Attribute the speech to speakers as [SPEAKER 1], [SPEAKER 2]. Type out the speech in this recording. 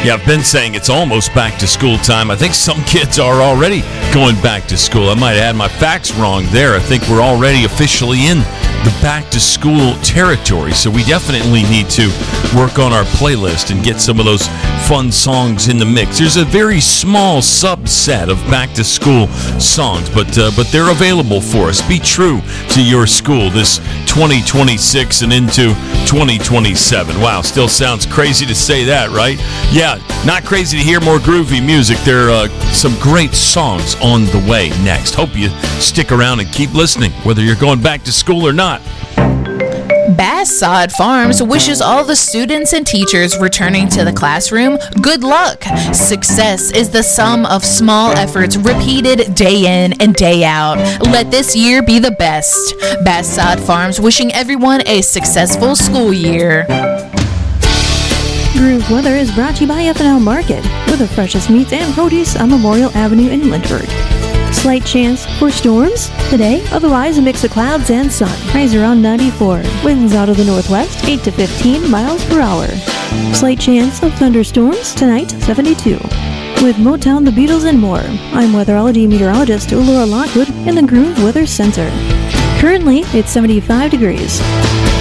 [SPEAKER 1] Yeah, I've been saying it's almost back to school time. I think some kids are already going back to school. I might have had my facts wrong there. I think we're already officially in the back to school territory. So we definitely need to work on our playlist and get some of those fun songs in the mix. There's a very small subset of back to school songs, but they're available for us. Be true to your school this 2026 and into 2027. Wow, still sounds crazy to say that, right? Yeah, not crazy to hear more groovy music. There are some great songs on the way next. Hope you stick around and keep listening, whether you're going back to school or not.
[SPEAKER 2] Bass Sod Farms wishes all the students and teachers returning to the classroom good luck. Success is the sum of small efforts repeated day in and day out. Let this year be the best. Bass Sod Farms wishing everyone a successful school year.
[SPEAKER 3] Groove Weather is brought to you by FNL Market, with the freshest meats and produce on Memorial Avenue in Lynchburg. Slight chance for storms today, otherwise a mix of clouds and sun. Highs around 94. Winds out of the northwest, 8 to 15 miles per hour. Slight chance of thunderstorms tonight, 72. With Motown, the Beatles, and more, I'm weatherology meteorologist Laura Lockwood in the Groove Weather Center. Currently, it's 75 degrees.